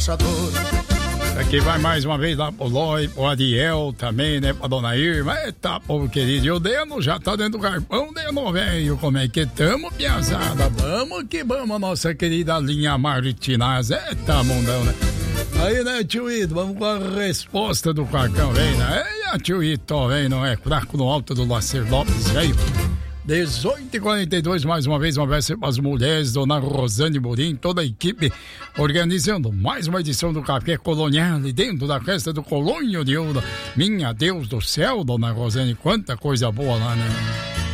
Aqui vai mais uma vez lá pro Loi, o Adiel também, né? Pra Dona Irma. Eita, povo querido. E o Deno já tá dentro do carpão, Deno, velho. Como é que tamo, piazada? Vamos que vamos, nossa querida linha Martinaz. Eita, mundão, né? Aí, né, tio Ito? Vamos com a resposta do Carcão, velho, né? E a tio Ito, velho, não é fraco no alto do Lacer Lopes, velho. 18h42, mais uma vez, uma vez para as mulheres, Dona Rosane Morim, toda a equipe, organizando mais uma edição do Café Colonial, dentro da festa do Colônio de Ouro. Minha Deus do céu, Dona Rosane, quanta coisa boa lá, né?